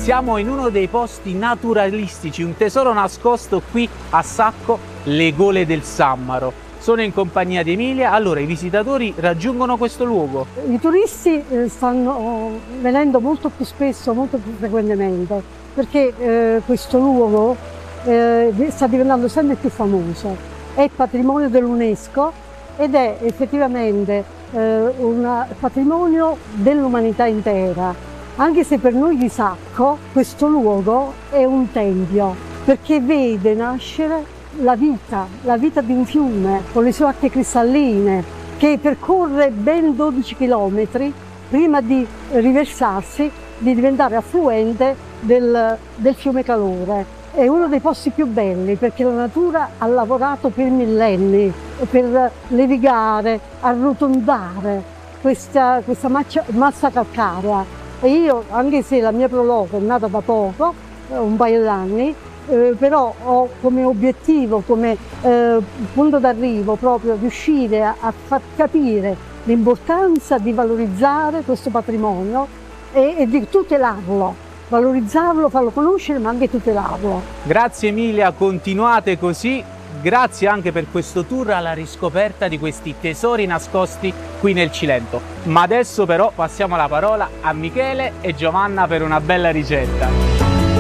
Siamo in uno dei posti naturalistici, un tesoro nascosto qui a Sacco, le Gole del Sammaro. Sono in compagnia di Emilia. Allora, i visitatori raggiungono questo luogo? I turisti stanno venendo molto più spesso, molto più frequentemente, perché questo luogo sta diventando sempre più famoso. È patrimonio dell'UNESCO ed è effettivamente un patrimonio dell'umanità intera. Anche se per noi di Sacco questo luogo è un tempio, perché vede nascere la vita di un fiume con le sue acque cristalline che percorre ben 12 km prima di riversarsi, di diventare affluente del fiume Calore. È uno dei posti più belli perché la natura ha lavorato per millenni per levigare, arrotondare questa massa calcarea. E io, anche se la mia proloco è nata da poco, un paio d'anni, però ho come obiettivo, come punto d'arrivo proprio riuscire a far capire l'importanza di valorizzare questo patrimonio e di tutelarlo, valorizzarlo, farlo conoscere, ma anche tutelarlo. Grazie Emilia, continuate così. Grazie anche per questo tour alla riscoperta di questi tesori nascosti qui nel Cilento. Ma adesso però passiamo la parola a Michele e Giovanna per una bella ricetta.